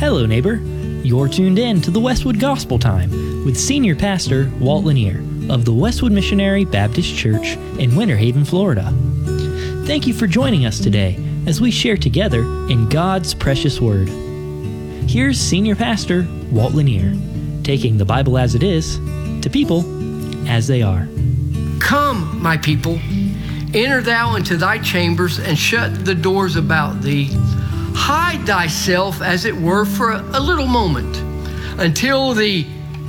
Hello, neighbor. You're tuned in to the Westwood Gospel Time with Senior Pastor Walt Lanier of the Westwood Missionary Baptist Church in Winter Haven, Florida. Thank you for joining us today as we share together in God's precious Word. Here's Senior Pastor Walt Lanier, taking the Bible as it is to people as they are. Come, my people, enter thou into thy chambers and shut the doors about thee. Hide thyself, as it were, for a little moment, until the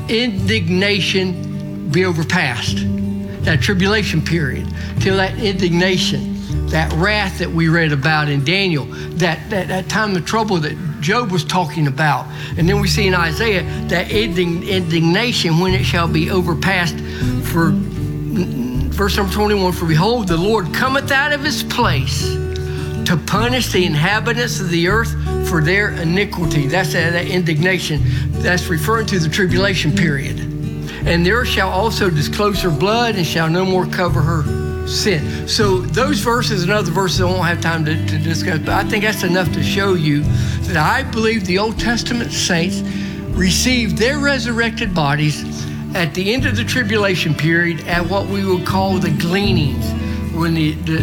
indignation be overpassed, that tribulation period, till that indignation, that wrath that we read about in Daniel, that time of trouble that Job was talking about. And then we see in Isaiah that indignation when it shall be overpassed. For verse number 21, for behold, the Lord cometh out of his place to punish the inhabitants of the earth for their iniquity. That's that indignation. That's referring to the tribulation period. And the earth shall also disclose her blood and shall no more cover her sin. So those verses and other verses I won't have time to discuss, but I think that's enough to show you that I believe the Old Testament saints received their resurrected bodies at the end of the tribulation period at what we would call the gleanings, when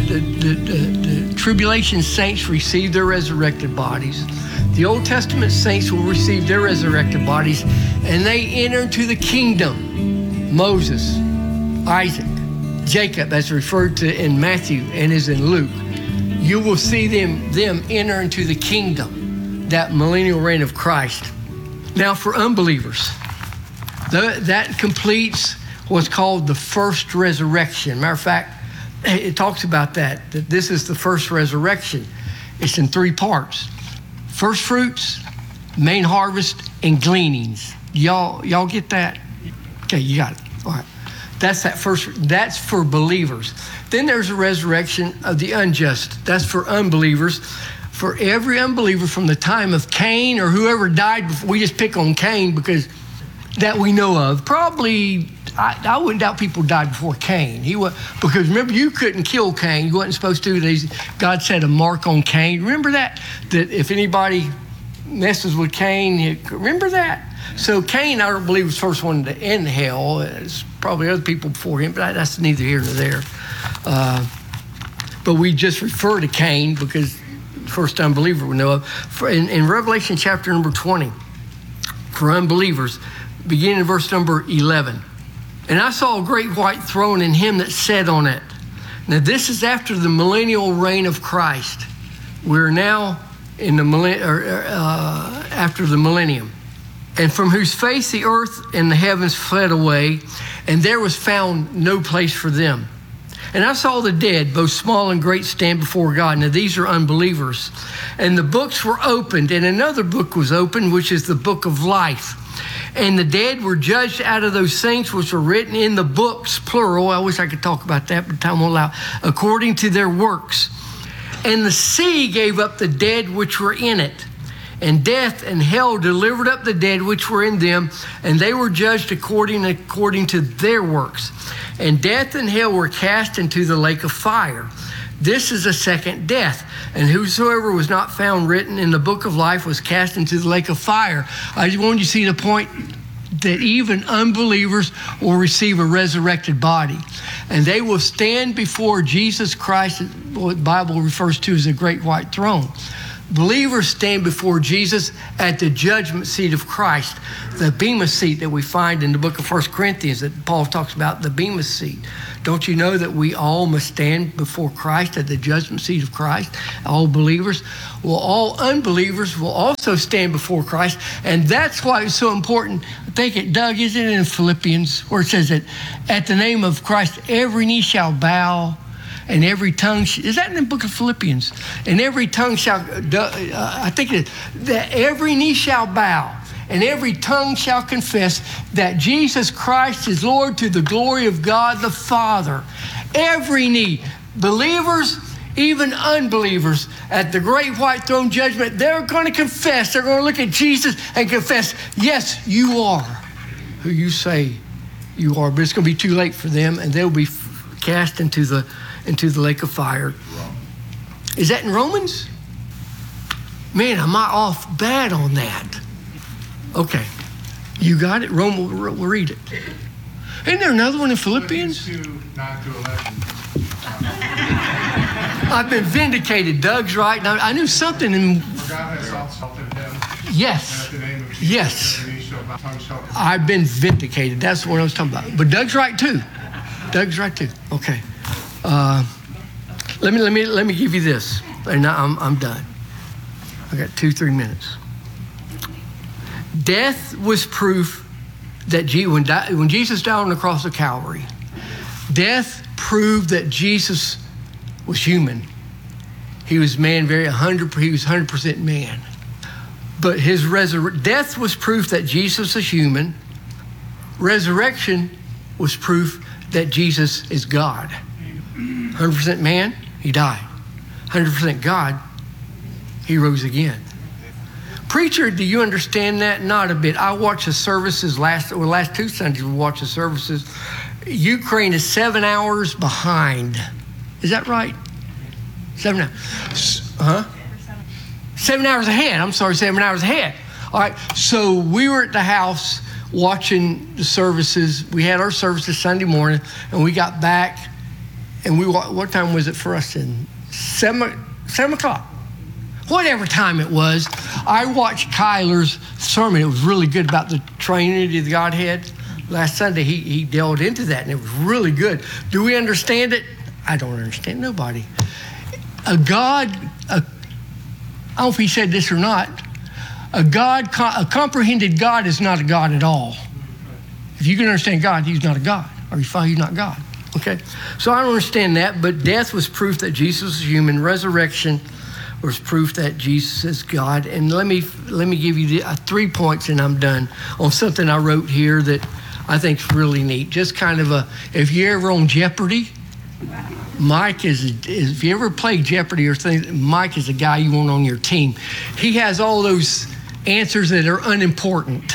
the tribulation saints receive their resurrected bodies. The Old Testament saints will receive their resurrected bodies, and they enter into the kingdom. Moses, Isaac, Jacob, as referred to in Matthew and is in Luke. You will see them enter into the kingdom, that millennial reign of Christ. Now for unbelievers, that completes what's called the first resurrection. Matter of fact, it talks about that this is the first resurrection. It's in three parts: first fruits, main harvest, and gleanings. Y'all get that? Okay, you got it. All right. That's for believers. Then there's a resurrection of the unjust. That's for unbelievers. For every unbeliever from the time of Cain or whoever died before, we just pick on Cain because that we know of. Probably, I wouldn't doubt people died before Cain. Because remember, you couldn't kill Cain. You wasn't supposed to. God set a mark on Cain. Remember that if anybody messes with Cain, remember that? So Cain, I don't believe, was the first one to end hell. There's probably other people before him, but that's neither here nor there. But we just refer to Cain because first unbeliever we know of. In Revelation chapter number 20, for unbelievers, beginning in verse number 11. And I saw a great white throne and him that sat on it. Now this is after the millennial reign of Christ. We're now in the after the millennium. And from whose face the earth and the heavens fled away, and there was found no place for them. And I saw the dead, both small and great, stand before God. Now these are unbelievers. And the books were opened, and another book was opened, which is the book of life. And the dead were judged out of those things which were written in the books, plural. I wish I could talk about that, but time won't allow. According to their works. And the sea gave up the dead which were in it. And death and hell delivered up the dead which were in them, and they were judged according to their works. And death and hell were cast into the lake of fire. This is a second death. And whosoever was not found written in the book of life was cast into the lake of fire. I just wanted you to see the point that even unbelievers will receive a resurrected body. And they will stand before Jesus Christ, what the Bible refers to as a great white throne. Believers stand before Jesus at the judgment seat of Christ, the bema seat that we find in the book of 1 Corinthians that Paul talks about, the bema seat. Don't you know that we all must stand before Christ at the judgment seat of Christ, all believers? Well, all unbelievers will also stand before Christ, and that's why it's so important. I think Doug, isn't it in Philippians, where it says that at the name of Christ, every knee shall bow, and every tongue, is that in the book of Philippians? And every tongue shall, I think it is, that every knee shall bow and every tongue shall confess that Jesus Christ is Lord to the glory of God the Father. Every knee, believers, even unbelievers, at the great white throne judgment, they're going to confess. They're going to look at Jesus and confess, yes, you are who you say you are. But it's going to be too late for them, and they'll be cast into the lake of fire. Is that in Romans? Man, am I off bad on that? Okay. You got it? Rome, we'll read it. Isn't there another one in Philippians? 2, 9 to 11. I've been vindicated. Doug's right. Now, I knew something in... For God has exalted him. Yes. And at the name of Jesus, Yes. every knee shall bow, tongue shall confess. I've been vindicated. That's what I was talking about. But Doug's right too. Doug's right too. Okay. Let me give you this, and I'm done. I got 2-3 minutes. Death was proof that when Jesus died on the cross of Calvary, death proved that Jesus was human. He was man, he was 100% man. But his death was proof that Jesus is human. Resurrection was proof that Jesus is God. 100% man, he died. 100% God, he rose again. Preacher, do you understand that? Not a bit. I watched the services last 2 Sundays. We watched the services. Ukraine is 7 hours behind. Is that right? 7 hours. Huh? 7 hours ahead. I'm sorry, 7 hours ahead. All right. So we were at the house watching the services. We had our services Sunday morning, and we got back, and what time was it for us? 7 o'clock. Whatever time it was, I watched Kyler's sermon. It was really good about the Trinity of the Godhead. Last Sunday, he delved into that, and it was really good. Do we understand it? I don't understand nobody. I don't know if he said this or not. A comprehended God is not a God at all. If you can understand God, he's not a God. Or he's not God. Okay? So I don't understand that, but death was proof that Jesus is human. Resurrection was proof that Jesus is God. And let me give you 3 points and I'm done on something I wrote here that I think is really neat. Just kind of if you're ever on Jeopardy, Mike if you ever play Jeopardy or things, Mike is the guy you want on your team. He has all those answers that are unimportant.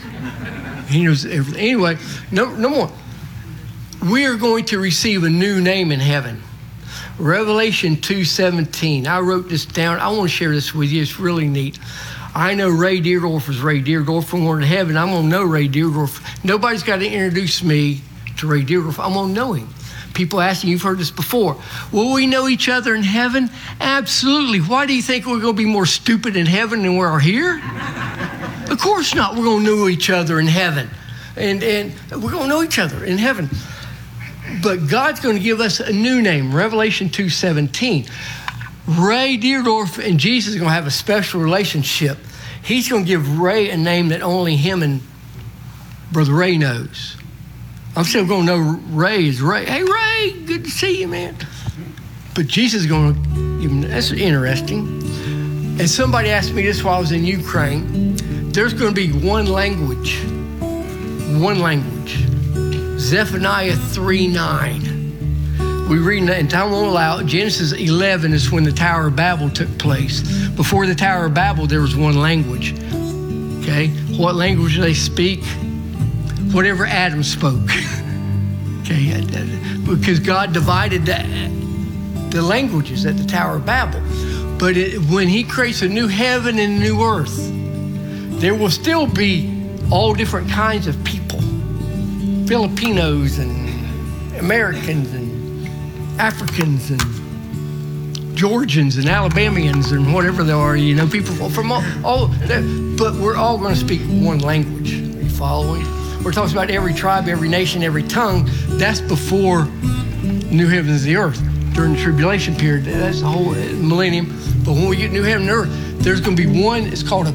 He knows everything. Anyway, no more. We are going to receive a new name in heaven. Revelation 2:17. I wrote this down. I want to share this with you. It's really neat. I know Ray Deerdorf is Ray Deerdorf. From going to heaven, I'm going to know Ray Deerdorf. Nobody's got to introduce me to Ray Deerdorf. I'm going to know him. People asking, you've heard this before. Will we know each other in heaven? Absolutely. Why do you think we're going to be more stupid in heaven than we are here? Of course not. We're going to know each other in heaven. And we're going to know each other in heaven. But God's going to give us a new name, Revelation 2:17. Ray Deerdorf and Jesus are going to have a special relationship. He's going to give Ray a name that only him and Brother Ray knows. I'm still going to know Ray is Ray. Hey, Ray, good to see you, man. But Jesus is going to give him, that's interesting. And somebody asked me this while I was in Ukraine. There's going to be one language. One language. Zephaniah 3:9. We read that, and time won't allow. Genesis 11 is when the Tower of Babel took place. Before the Tower of Babel, there was one language. Okay? What language do they speak? Whatever Adam spoke. Okay? Because God divided the languages at the Tower of Babel. But when he creates a new heaven and a new earth, there will still be all different kinds of people. Filipinos and Americans and Africans and Georgians and Alabamians and whatever they are, people from all but we're all going to speak one language. Are you following? We're talking about every tribe, every nation, every tongue. That's before new heavens and the earth. During the tribulation period, that's the whole millennium. But when we get new heaven and earth, there's going to be one, it's called a